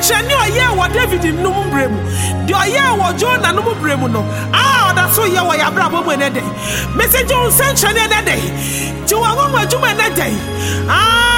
nsɛnkyerɛnne ɔyɛ wɔ David nnum brɛ mu de ɔyɛ wɔ Jonah nnum brɛ mu no a ɔda so yɛ wɔ yɛabrabɔ mu ne de mesɛ gye wo nsɛnkyerɛnne ne de